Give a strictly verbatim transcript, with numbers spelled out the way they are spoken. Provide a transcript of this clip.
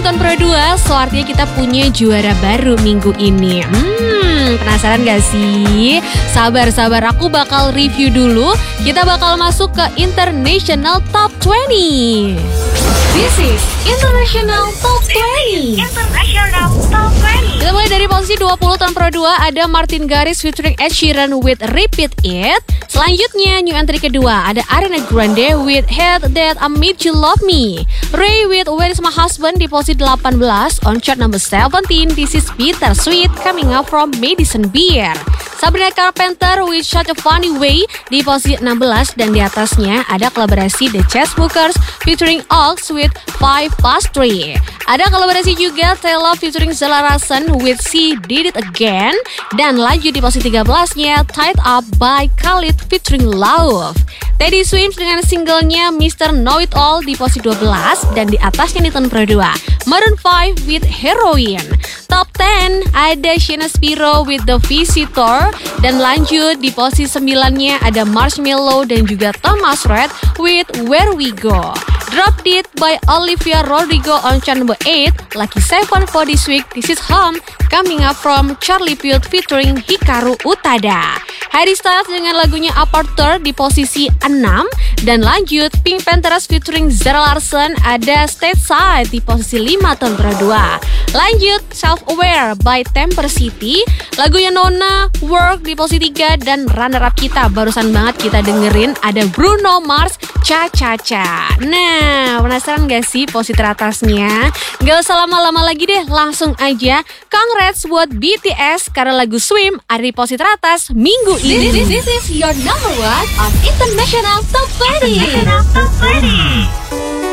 tahun Pro dua, so artinya kita punya juara baru minggu ini. Hmm, penasaran gak sih? Sabar-sabar, aku bakal review dulu. Kita bakal masuk ke International Top dua puluh. This is International Top dua puluh. International Top dua puluh. Kita mulai dari posisi dua puluh tahun Pro dua, ada Martin Garrix featuring Ed Sheeran with Repeat It. Selanjutnya, new entry kedua, ada Ariana Grande with Hate That I Made You Love Me. Ray with Where Is My Husband di posisi delapan belas. On chart number seventeen, This Is Bittersweet coming up from Madison Beer. Sabrina Carpenter with Such a Funny Way di posisi enam belas, dan di atasnya ada kolaborasi The Chainsmokers featuring Ox with Five Past Three. Ada kolaborasi juga Taylor featuring Zara Larsson with She Did It Again, dan lanjut di posisi tiga belas-nya Tied Up by Khalid featuring Love. Teddy Swims dengan singlenya Mister Know It All di posisi dua belas, dan di atasnya di tahun Pro dua Maroon five with Heroin. Top sepuluh ada Sheena Spiro with The Visitor, dan lanjut di posisi sembilan-nya ada Marshmello dan juga Thomas Rhett with Where We Go. Drop Dead by Olivia Rodrigo on chart number eight. Lucky seven for this week, This Is Home coming up from Charlie Puth featuring Hikaru Utada. Harry Styles dengan lagunya Aperture di posisi enam, dan lanjut Pink Panthers featuring Zara Larsson ada Stateside di posisi lima tahun Pro dua. Lanjut Self Aware by Temper City, lagunya Nona Work di posisi tiga, dan runner up kita barusan banget kita dengerin ada Bruno Mars Cha Cha Cha. Nah, penasaran gak sih posisi teratasnya? Gak usah lama-lama lagi deh, langsung aja congrats buat B T S karena lagu Swim ada di posisi teratas minggu ini. This, this, this is your number one on International Top dua puluh. International Top dua puluh.